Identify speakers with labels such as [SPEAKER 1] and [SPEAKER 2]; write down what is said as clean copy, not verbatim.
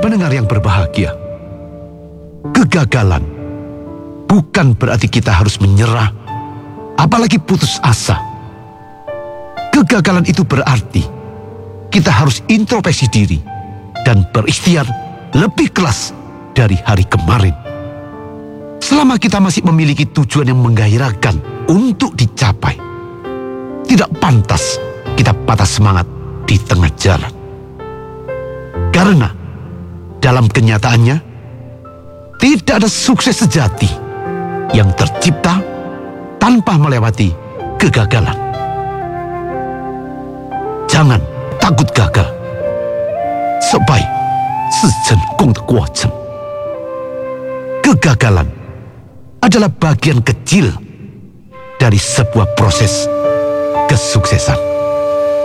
[SPEAKER 1] Pendengar yang berbahagia, kegagalan bukan berarti kita harus menyerah, apalagi putus asa. Kegagalan itu berarti kita harus introspeksi diri dan berikhtiar lebih keras dari hari kemarin. Selama kita masih memiliki tujuan yang menggairahkan untuk dicapai, tidak pantas kita patah semangat di tengah jalan. Karena dalam kenyataannya, tidak ada sukses sejati yang tercipta tanpa melewati kegagalan. Jangan takut gagal. 失败是成功的过程. Kegagalan adalah bagian kecil dari sebuah proses kesuksesan.